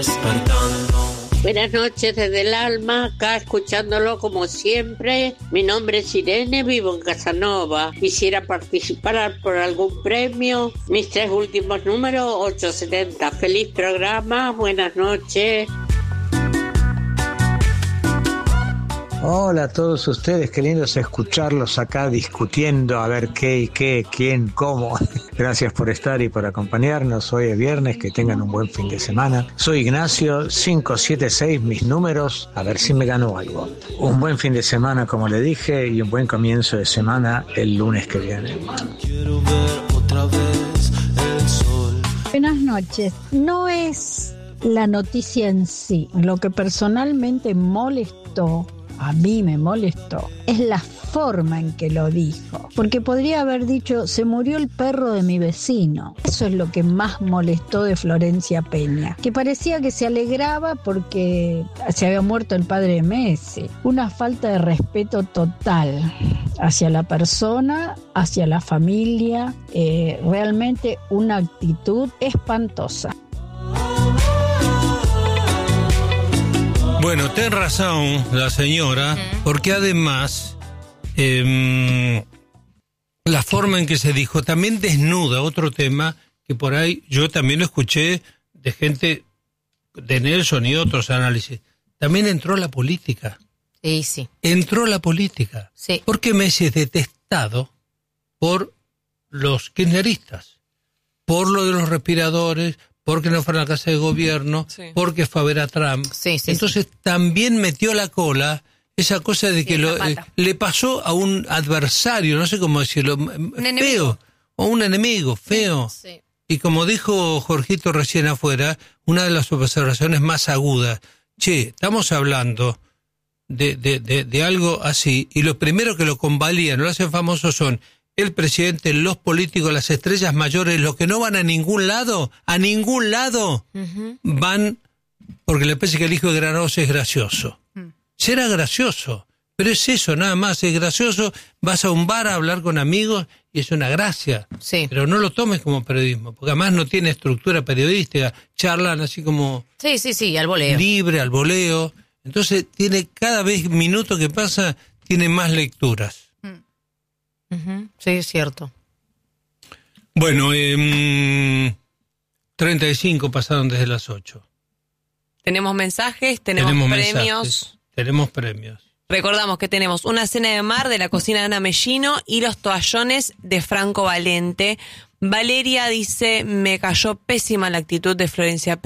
Buenas noches desde el alma, acá escuchándolo como siempre. Mi nombre es Irene, vivo en Casanova. Quisiera participar por algún premio. Mis 3 últimos números, 870. Feliz programa, buenas noches. Hola a todos ustedes, qué lindo es escucharlos acá discutiendo a ver qué, quién, cómo. Gracias por estar y por acompañarnos. Hoy es viernes, que tengan un buen fin de semana. Soy Ignacio, 576, mis números, a ver si me gano algo. Un buen fin de semana, como le dije, y un buen comienzo de semana el lunes que viene. Quiero ver otra vez el sol. Buenas noches. No es la noticia en sí. Lo que personalmente a mí me molestó, es la forma en que lo dijo. Porque podría haber dicho, se murió el perro de mi vecino. Eso es lo que más molestó de Florencia Peña. Que parecía que se alegraba porque se había muerto el padre de Messi. Una falta de respeto total hacia la persona, hacia la familia. Realmente una actitud espantosa. Bueno, ten razón la señora, porque además la forma en que se dijo también desnuda otro tema que por ahí yo también lo escuché de gente de Nelson y otros análisis. También entró la política. Sí. Entró la política. Sí. Porque Messi es detestado por los kirchneristas, por lo de los respiradores, porque no fueron a la casa de gobierno, porque fue a ver a Trump. Entonces también metió la cola esa cosa de que le pasó a un adversario, no sé cómo decirlo, feo, o un enemigo feo. Sí. Y como dijo Jorgito recién afuera, una de las observaciones más agudas, estamos hablando de algo así, y los primeros que lo convalían, lo hacen famoso son el presidente, los políticos, las estrellas mayores, los que no van a ningún lado, van porque les parece que el hijo de Granollers es gracioso. Será gracioso, pero es eso, nada más, es gracioso, vas a un bar a hablar con amigos y es una gracia. Sí. Pero no lo tomes como periodismo, porque además no tiene estructura periodística, charlan así como... Sí, al voleo. Libre, al voleo. Entonces tiene cada vez minuto que pasa, tiene más lecturas. Sí, es cierto. Bueno, 35 pasaron desde las 8. Tenemos mensajes, tenemos premios. Tenemos premios. Recordamos que tenemos una cena de mar de la cocina de Ana Mellino y los toallones de Franco Valente. Valeria dice, me cayó pésima la actitud de Florencia